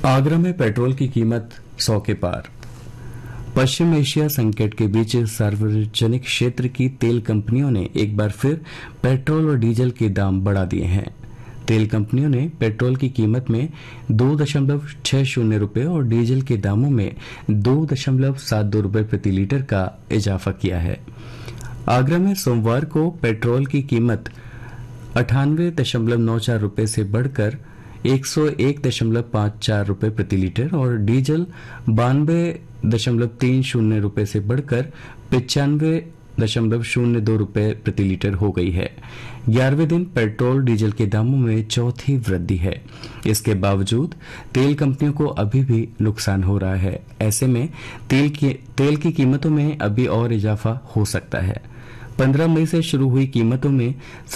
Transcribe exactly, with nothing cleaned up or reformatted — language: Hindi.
आगरा में पेट्रोल की कीमत सौ के पार। पश्चिम एशिया संकट के बीच सार्वजनिक क्षेत्र की तेल कंपनियों ने एक बार फिर पेट्रोल और डीजल के दाम बढ़ा दिए हैं। तेल कंपनियों ने पेट्रोल की कीमत में दो दशमलव छह शून्य रुपये और डीजल के दामों में दो दशमलव सात दो रुपये प्रति लीटर का इजाफा किया है। आगरा में सोमवार को पेट्रोल की कीमत अठानवे दशमलव नौ चार रुपये से बढ़कर एक सौ एक दशमलव पाँच चार रुपये प्रति लीटर और डीजल बानवे दशमलव तीन शून्य रुपये से बढ़कर पिचानवे दशमलव शून्य दो रुपये प्रति लीटर हो गई है। ग्यारहवें दिन पेट्रोल डीजल के दामों में चौथी वृद्धि है। इसके बावजूद तेल कंपनियों को अभी भी नुकसान हो रहा है। ऐसे में तेल की तेल की कीमतों में अभी और इजाफा हो सकता है। पंद्रह मई से शुरू हुई कीमतों में